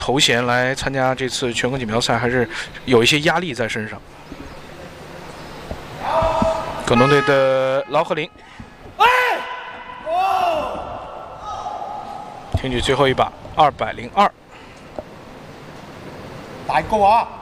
头衔来参加这次全国锦标赛，还是有一些压力在身上。广东队的劳鹤林，听取最后一把202， 大高啊！